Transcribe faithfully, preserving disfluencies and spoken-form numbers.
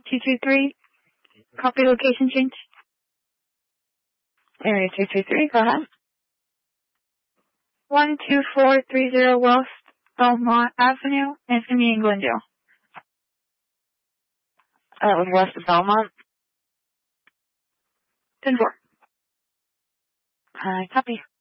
two two three. Copy location change. Area two two three, go ahead. one two four three zero West Belmont Avenue, Anthony, Glendale. That was west of Belmont. ten four. Hi, copy.